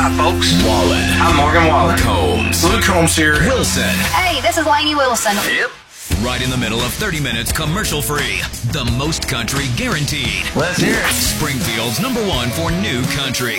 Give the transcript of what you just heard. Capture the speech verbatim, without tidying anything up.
Hi, folks. Wallen. I'm Morgan Wallen. Combs. Luke Combs here. Wilson. Hey, this is Lainey Wilson. Yep. Right in the middle of thirty minutes commercial free. The most country guaranteed. Let's hear it. Springfield's number one for new country.